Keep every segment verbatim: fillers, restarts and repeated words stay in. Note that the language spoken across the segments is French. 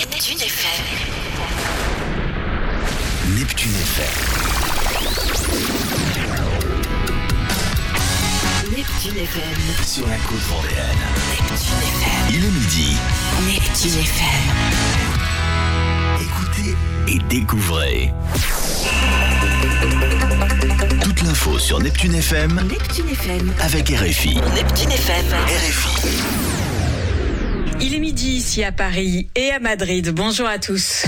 Neptune F M. Neptune F M. Neptune F M. Sur la côte vendéenne. Neptune F M. Il est midi. Neptune F M. Écoutez et découvrez. Toute l'info sur Neptune F M. Neptune F M. Avec R F I. Neptune F M. R F I. Il est midi ici à Paris et à Madrid. Bonjour à tous.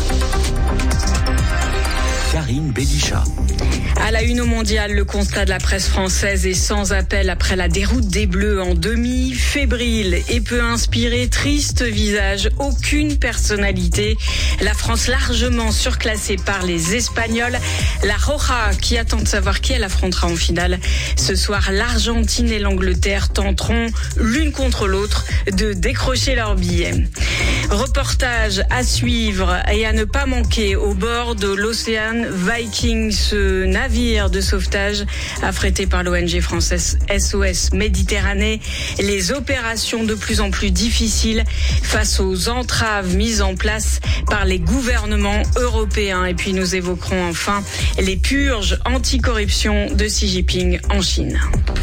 Karine Bélichat. À la une au mondial, le constat de la presse française est sans appel après la déroute des Bleus en demi, fébrile et peu inspiré, triste visage, aucune personnalité. La France largement surclassée par les Espagnols. La Roja qui attend de savoir qui elle affrontera en finale. Ce soir, l'Argentine et l'Angleterre tenteront l'une contre l'autre de décrocher leur billet. Reportage à suivre et à ne pas manquer au bord de l'Ocean Viking, ce navire de sauvetage affrété par l'O N G française S O S Méditerranée. Les opérations de plus en plus difficiles face aux entraves mises en place par les gouvernements européens. Et puis nous évoquerons enfin les purges anticorruption de Xi Jinping en Chine.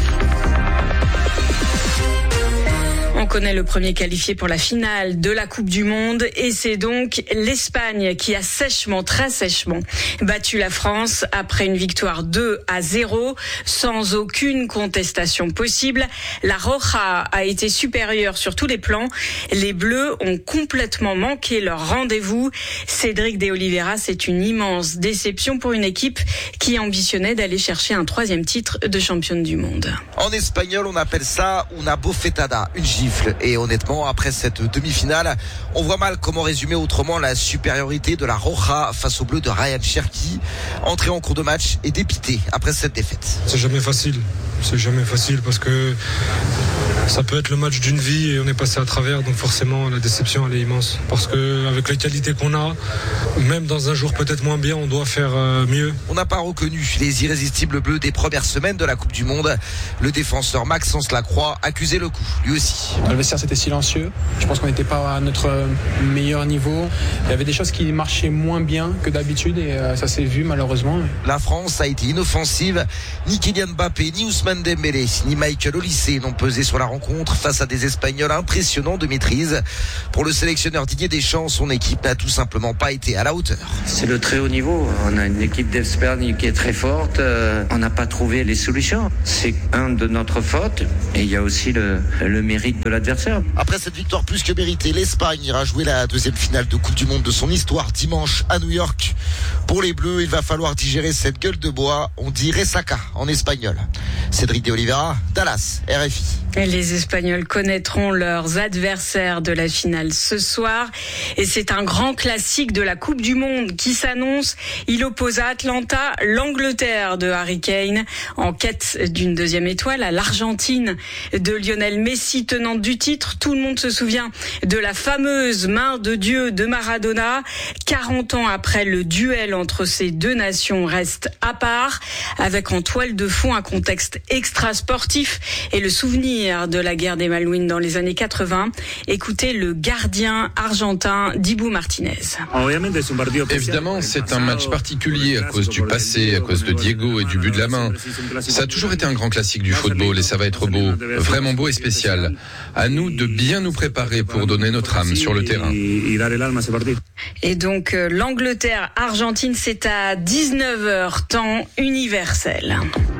On connaît le premier qualifié pour la finale de la Coupe du Monde et c'est donc l'Espagne qui a sèchement, très sèchement battu la France après une victoire deux à zéro sans aucune contestation possible. La Roja a été supérieure sur tous les plans. Les Bleus ont complètement manqué leur rendez-vous. Cédric de Oliveira, c'est une immense déception pour une équipe qui ambitionnait d'aller chercher un troisième titre de championne du monde. En espagnol, on appelle ça una bofetada, une gifle. Et honnêtement, après cette demi-finale, on voit mal comment résumer autrement la supériorité de la Roja face au bleu de Ryan Cherki. Entré en cours de match et dépité après cette défaite. C'est jamais facile, c'est jamais facile parce que ça peut être le match d'une vie et on est passé à travers, donc forcément la déception elle est immense. Parce que avec les qualités qu'on a, même dans un jour peut-être moins bien, on doit faire mieux. On n'a pas reconnu les irrésistibles bleus des premières semaines de la Coupe du Monde. Le défenseur Maxence Lacroix accusait le coup, lui aussi. Le vestiaire c'était silencieux, je pense qu'on n'était pas à notre meilleur niveau. Il y avait des choses qui marchaient moins bien que d'habitude et ça s'est vu malheureusement. La France a été inoffensive. Ni Kylian Mbappé, ni Ousmane Dembélé, ni Michael Olise n'ont pesé sur la rencontre face à des Espagnols impressionnants de maîtrise. Pour le sélectionneur Didier Deschamps, son équipe n'a tout simplement pas été à la hauteur. C'est le très haut niveau. On a une équipe d'Espagne qui est très forte. Euh, on n'a pas trouvé les solutions. C'est un de notre faute et il y a aussi le, le mérite de l'adversaire. Après cette victoire plus que méritée, l'Espagne ira jouer la deuxième finale de Coupe du Monde de son histoire dimanche à New York. Pour les Bleus, il va falloir digérer cette gueule de bois. On dit ressaca en espagnol. Cédric de Oliveira, Dallas, R F I. Et les Espagnols connaîtront leurs adversaires de la finale ce soir. Et c'est un grand classique de la Coupe du Monde qui s'annonce. Il oppose à Atlanta l'Angleterre de Harry Kane en quête d'une deuxième étoile à l'Argentine de Lionel Messi, tenante du titre. Tout le monde se souvient de la fameuse main de Dieu de Maradona. quarante ans après, le duel entre ces deux nations reste à part, avec en toile de fond un contexte extra-sportif et le souvenir de la guerre des Malouines dans les années quatre-vingts. Écoutez le gardien argentin Dibu Martinez. Évidemment, c'est un match particulier à cause du passé, à cause de Diego et du but de la main. Ça a toujours été un grand classique du football et ça va être beau, vraiment beau et spécial. À nous de bien nous préparer pour donner notre âme sur le terrain. Et donc euh, l'Angleterre-Argentine, c'est à dix-neuf heures temps universel.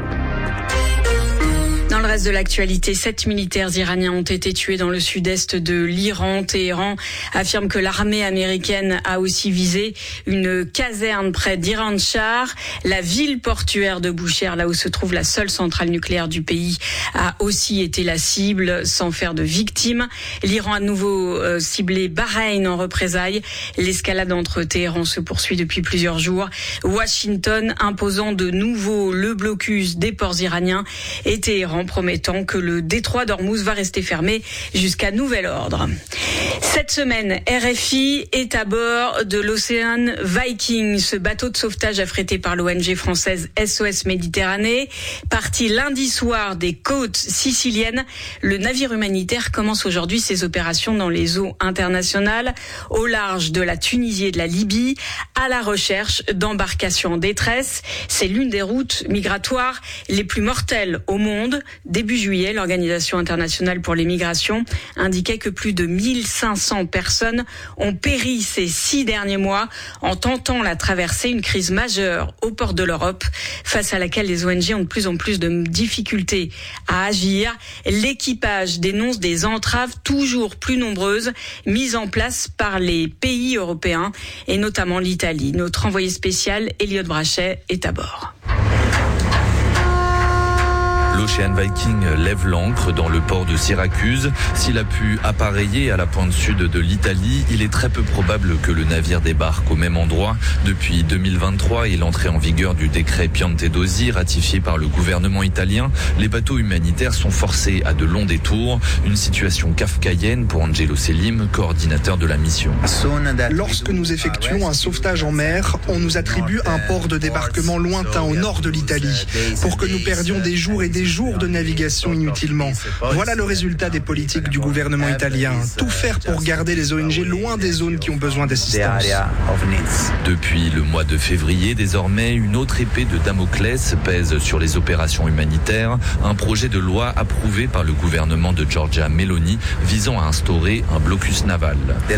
Dans le reste de l'actualité, sept militaires iraniens ont été tués dans le sud-est de l'Iran. Téhéran affirme que l'armée américaine a aussi visé une caserne près d'Iran-Shah. La ville portuaire de Boucher, là où se trouve la seule centrale nucléaire du pays, a aussi été la cible sans faire de victimes. L'Iran a de nouveau euh, ciblé Bahreïn en représailles. L'escalade entre Téhéran se poursuit depuis plusieurs jours. Washington imposant de nouveau le blocus des ports iraniens et Téhéran promettant que le détroit d'Ormuz va rester fermé jusqu'à nouvel ordre. Cette semaine, R F I est à bord de l'Ocean Viking, ce bateau de sauvetage affrété par l'O N G française S O S Méditerranée. Parti lundi soir des côtes siciliennes, le navire humanitaire commence aujourd'hui ses opérations dans les eaux internationales, au large de la Tunisie et de la Libye, à la recherche d'embarcations en détresse. C'est l'une des routes migratoires les plus mortelles au monde. Début juillet, l'Organisation internationale pour les migrations indiquait que plus de mille cinq cents personnes ont péri ces six derniers mois en tentant la traversée, une crise majeure aux portes de l'Europe, face à laquelle les O N G ont de plus en plus de difficultés à agir. L'équipage dénonce des entraves toujours plus nombreuses mises en place par les pays européens et notamment l'Italie. Notre envoyé spécial, Elliot Brachet, est à bord. L'Ocean Viking lève l'ancre dans le port de Syracuse. S'il a pu appareiller à la pointe sud de l'Italie, il est très peu probable que le navire débarque au même endroit. Depuis deux mille vingt-trois et l'entrée en vigueur du décret Piantedosi ratifié par le gouvernement italien, les bateaux humanitaires sont forcés à de longs détours. Une situation kafkaïenne pour Angelo Selim, coordinateur de la mission. Lorsque nous effectuons un sauvetage en mer, on nous attribue un port de débarquement lointain au nord de l'Italie pour que nous perdions des jours et des jours de navigation inutilement. Voilà le résultat des politiques du gouvernement italien. Tout faire pour garder les O N G loin des zones qui ont besoin d'assistance. Depuis le mois de février, désormais, une autre épée de Damoclès pèse sur les opérations humanitaires. Un projet de loi approuvé par le gouvernement de Giorgia Meloni visant à instaurer un blocus naval.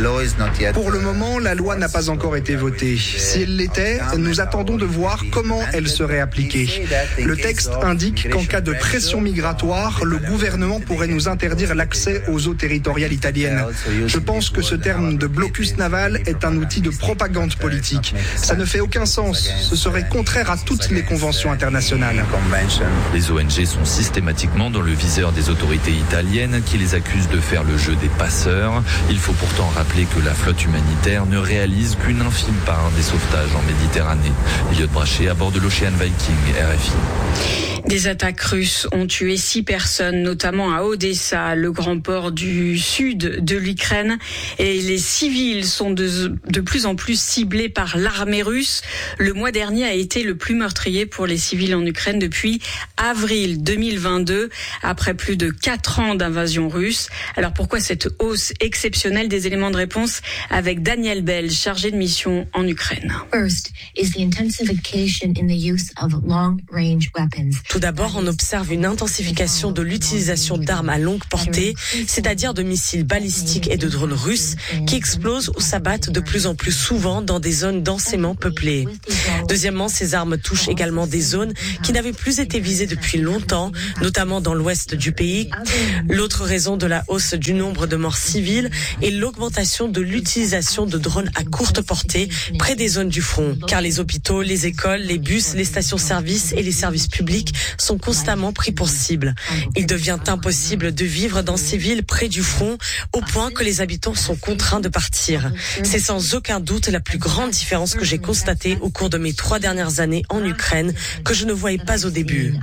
Pour le moment, la loi n'a pas encore été votée. Si elle l'était, nous attendons de voir comment elle serait appliquée. Le texte indique qu'en cas de pression migratoire, le gouvernement pourrait nous interdire l'accès aux eaux territoriales italiennes. Je pense que ce terme de blocus naval est un outil de propagande politique. Ça ne fait aucun sens. Ce serait contraire à toutes les conventions internationales. Les O N G sont systématiquement dans le viseur des autorités italiennes qui les accusent de faire le jeu des passeurs. Il faut pourtant rappeler que la flotte humanitaire ne réalise qu'une infime part des sauvetages en Méditerranée. Elliot Brachet à bord de l'Ocean Viking, R F I. Des attaques russes ont tué six personnes, notamment à Odessa, le grand port du sud de l'Ukraine. Et les civils sont de, de plus en plus ciblés par l'armée russe. Le mois dernier a été le plus meurtrier pour les civils en Ukraine depuis avril deux mille vingt-deux, après plus de quatre ans d'invasion russe. Alors pourquoi cette hausse exceptionnelle? Des éléments de réponse avec Daniel Bell, chargé de mission en Ukraine. First is the intensification in the use of long-range weapons. Tout d'abord, on observe une intensification de l'utilisation d'armes à longue portée, c'est-à-dire de missiles balistiques et de drones russes qui explosent ou s'abattent de plus en plus souvent dans des zones densément peuplées. Deuxièmement, ces armes touchent également des zones qui n'avaient plus été visées depuis longtemps, notamment dans l'ouest du pays. L'autre raison de la hausse du nombre de morts civiles est l'augmentation de l'utilisation de drones à courte portée près des zones du front, car les hôpitaux, les écoles, les bus, les stations-service et les services publics sont constamment pris pour cible. Il devient impossible de vivre dans ces villes près du front au point que les habitants sont contraints de partir. C'est sans aucun doute la plus grande différence que j'ai constatée au cours de mes trois dernières années en Ukraine que je ne voyais pas au début.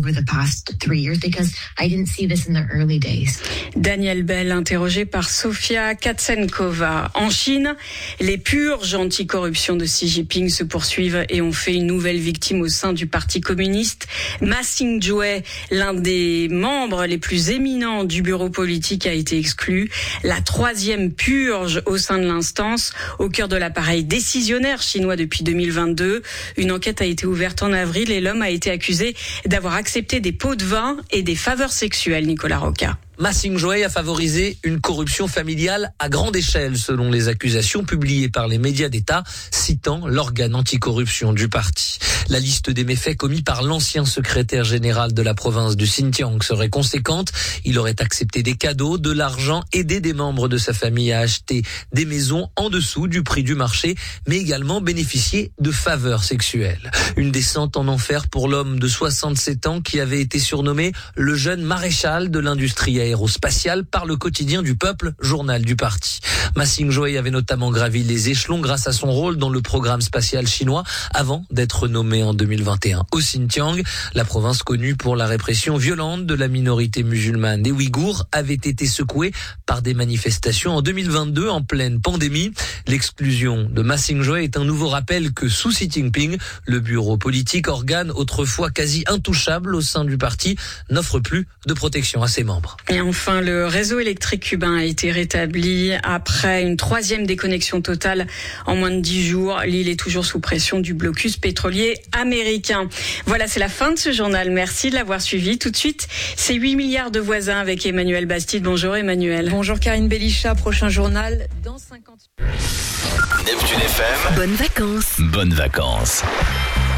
Daniel Bell, interrogé par Sofia Katsenkova. En Chine, les purges anticorruption de Xi Jinping se poursuivent et ont fait une nouvelle victime au sein du Parti communiste. Ma Xingzhui, l'un des membres les plus éminents du bureau politique, a été exclu. La troisième purge au sein de l'instance, au cœur de l'appareil décisionnaire chinois depuis deux mille vingt-deux. Une enquête a été ouverte en avril et l'homme a été accusé d'avoir accepté des pots de vin et des faveurs sexuelles, Nicolas Roca. Ma Xingzhui a favorisé une corruption familiale à grande échelle, selon les accusations publiées par les médias d'État, citant l'organe anticorruption du parti. La liste des méfaits commis par l'ancien secrétaire général de la province du Xinjiang serait conséquente. Il aurait accepté des cadeaux, de l'argent, aidé des membres de sa famille à acheter des maisons en dessous du prix du marché, mais également bénéficié de faveurs sexuelles. Une descente en enfer pour l'homme de soixante-sept ans qui avait été surnommé le jeune maréchal de l'industrie aérienne aérospatiale par le quotidien du peuple, journal du parti. Ma Xinghui avait notamment gravi les échelons grâce à son rôle dans le programme spatial chinois avant d'être nommé en deux mille vingt et un au Xinjiang. La province connue pour la répression violente de la minorité musulmane des Ouïghours avait été secouée par des manifestations en deux mille vingt-deux en pleine pandémie. L'exclusion de Ma Xinghui est un nouveau rappel que sous Xi Jinping, le bureau politique, organe autrefois quasi intouchable au sein du parti, n'offre plus de protection à ses membres. Et enfin, le réseau électrique cubain a été rétabli après une troisième déconnexion totale en moins de dix jours. L'île est toujours sous pression du blocus pétrolier américain. Voilà, c'est la fin de ce journal. Merci de l'avoir suivi. Tout de suite, c'est huit milliards de voisins avec Emmanuel Bastide. Bonjour Emmanuel. Bonjour Karine Bélicha. Prochain journal dans cinquante minutes. Neptune F M. Bonnes vacances. Bonnes vacances.